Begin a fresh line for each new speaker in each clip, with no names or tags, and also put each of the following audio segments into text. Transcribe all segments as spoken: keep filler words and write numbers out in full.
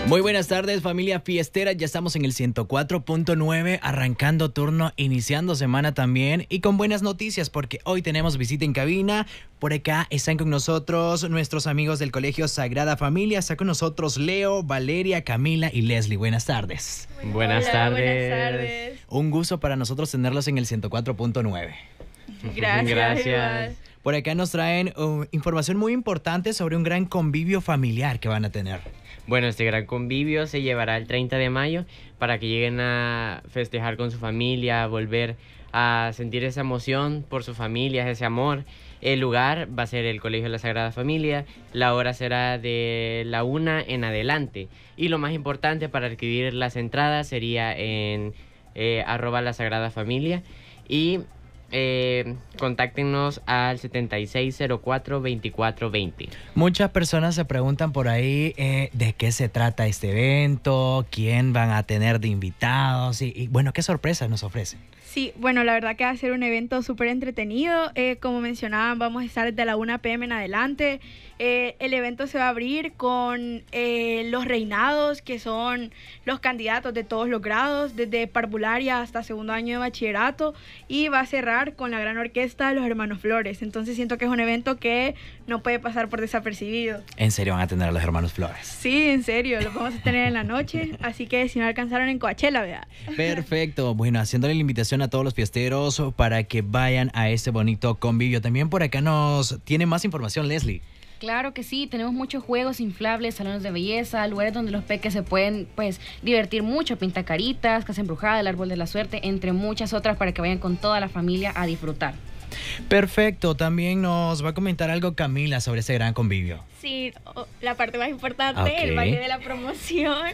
Muy buenas tardes, familia fiestera. Ya estamos en el ciento cuatro punto nueve, arrancando turno, iniciando semana también y con buenas noticias porque hoy tenemos visita en cabina. Por acá están con nosotros nuestros amigos del Colegio Sagrada Familia. Está con nosotros Leo, Valeria, Camila y Leslie. Buenas tardes.
Buenas
Hola,
tardes.
Buenas tardes.
Un gusto para nosotros tenerlos en el ciento cuatro punto nueve.
Gracias.
Gracias.
Por acá nos traen uh, información muy importante sobre un gran convivio familiar que van a tener.
Bueno, este gran convivio se llevará el treinta de mayo para que lleguen a festejar con su familia, volver a sentir esa emoción por su familia, ese amor. El lugar va a ser el Colegio de la Sagrada Familia, la hora será de la una en adelante. Y lo más importante para adquirir las entradas sería en eh, arroba la Sagrada Familia y eh, contáctenos al setenta y seis cero cuatro veinticuatro veinte.
Muchas personas se preguntan por ahí eh, de qué se trata este evento, quién van a tener de invitados y, y bueno, qué sorpresas nos ofrecen.
Sí, bueno, la verdad que va a ser un evento súper entretenido. Eh, como mencionaban, vamos a estar desde la una pe eme en adelante. Eh, el evento se va a abrir con eh, los reinados, que son los candidatos de todos los grados, desde parvularia hasta segundo año de bachillerato. Y va a cerrar con la gran orquesta de los Hermanos Flores. Entonces siento que es un evento que no puede pasar por desapercibido.
¿En serio van a tener a los Hermanos Flores?
Sí, en serio, lo vamos a tener en la noche. Así que si no alcanzaron en Coachella, ¿verdad?
Perfecto. Bueno, haciéndole la invitación a todos los fiesteros para que vayan a este bonito convivio. También por acá nos tiene más información Leslie.
Claro que sí, tenemos muchos juegos inflables, salones de belleza, lugares donde los peques se pueden pues divertir mucho, pintacaritas, casa embrujada, el árbol de la suerte, entre muchas otras para que vayan con toda la familia a disfrutar.
Perfecto, también nos va a comentar algo Camila sobre ese gran convivio.
Sí, oh, la parte más importante,
Ok.
el baile de la promoción.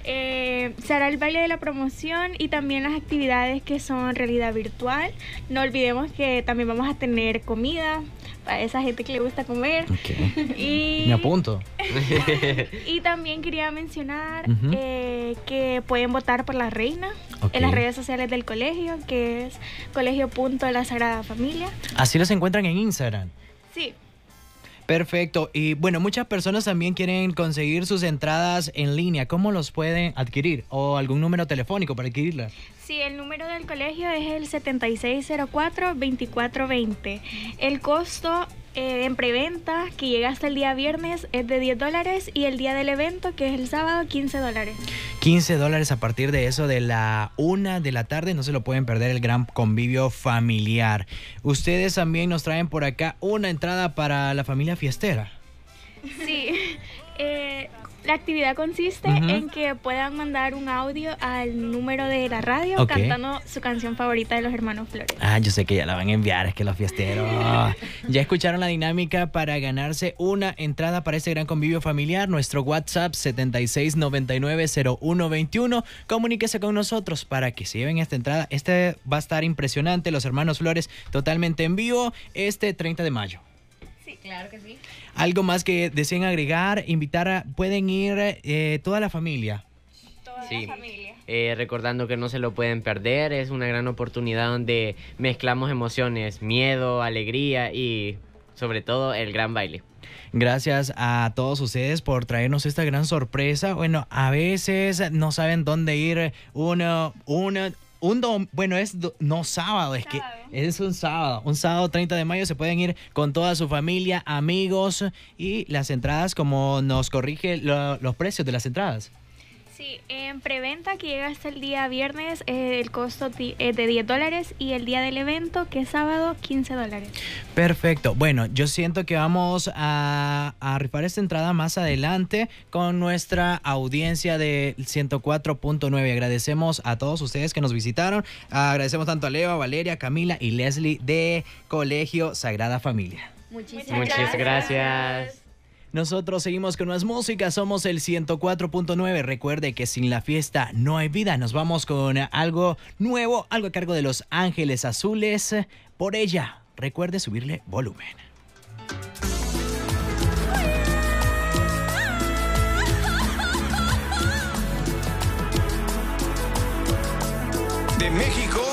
Eh, se hará el baile de la promoción y también las actividades que son realidad virtual. No olvidemos que también vamos a tener comida para esa gente que le gusta comer.
Ok.
Y,
Me apunto.
y también quería mencionar
Ujú.
eh, que pueden votar por la reina
Ok.
en las redes sociales del colegio, que es colegio punto la Sagrada Familia.
Así los encuentran en Instagram.
Sí.
Perfecto. Y bueno, muchas personas también quieren conseguir sus entradas en línea. ¿Cómo los pueden adquirir? ¿O algún número telefónico para adquirirlas?
Sí, el número del colegio es el setenta y seis cero cuatro veinticuatro veinte. El costo eh, en preventa, que llega hasta el día viernes, es de diez dólares y el día del evento, que es el sábado, quince dólares.
quince dólares a partir de eso de la una de la tarde. No se lo pueden perder el gran convivio familiar. Ustedes también nos traen por acá una entrada para la familia fiestera.
Sí, eh, la actividad consiste
Ujú.
en que puedan mandar un audio al número de la radio
Ok.
cantando su canción favorita de los Hermanos Flores.
Ah, yo sé que ya la van a enviar, es que los fiesteros. Ya escucharon la dinámica para ganarse una entrada para este gran convivio familiar. Nuestro WhatsApp setenta y seis noventa y nueve cero uno veintiuno. Comuníquese con nosotros para que se lleven esta entrada. Este va a estar impresionante, los Hermanos Flores totalmente en vivo este treinta de mayo.
Sí, claro que sí.
Algo más que deseen agregar, invitar a, pueden ir eh, toda la familia.
Toda
Sí.
la familia.
Eh, recordando que no se lo pueden perder, es una gran oportunidad donde mezclamos emociones, miedo, alegría y sobre todo el gran baile.
Gracias a todos ustedes por traernos esta gran sorpresa. Bueno, a veces no saben dónde ir. Uno, uno, un dom- bueno, es do- no sábado, es
Sábado.
que es un sábado. Un sábado treinta de mayo se pueden ir con toda su familia, amigos y las entradas, como nos corrige lo- los precios de las entradas.
Sí, en preventa, que llega hasta el día viernes, eh, el costo ti- es de diez dólares y el día del evento, que es sábado, quince dólares.
Perfecto. Bueno, yo siento que vamos a, a rifar esta entrada más adelante con nuestra audiencia de ciento cuatro punto nueve. Agradecemos a todos ustedes que nos visitaron. Agradecemos tanto a Leo, a Valeria, Camila y Leslie de Colegio Sagrada Familia.
Muchísimas
Muchas gracias.
Nosotros seguimos con más música, somos el ciento cuatro punto nueve. Recuerde que sin la fiesta no hay vida. Nos vamos con algo nuevo, algo a cargo de Los Ángeles Azules. Por ella, recuerde subirle volumen.
De México